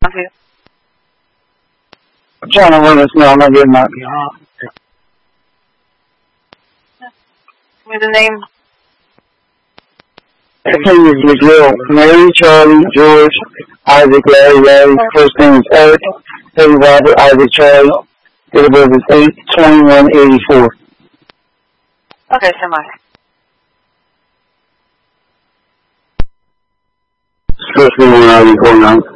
I'm trying to run this now. I'm not getting my behind. With the name? The name is Miguel. Mary, Charlie, George, Isaac, Larry. First name is Eric. Eddie, Robert, Isaac, Charlie. Date of birth is 8/21/84. Okay, so much. First name on ID 49.